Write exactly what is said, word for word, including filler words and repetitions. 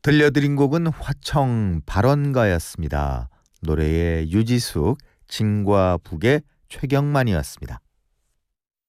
들려드린 곡은 화청 발언가였습니다. 노래의 유지숙, 진과 북의 최경만이었습니다.